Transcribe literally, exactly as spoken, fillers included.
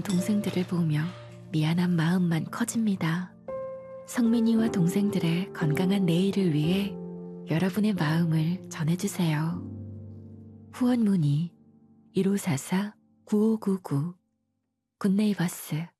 동생들을 보며 미안한 마음만 커집니다. 성민이와 동생들의 건강한 내일을 위해 여러분의 마음을 전해주세요. 후원 문의 일오사사 구오구구 굿네이버스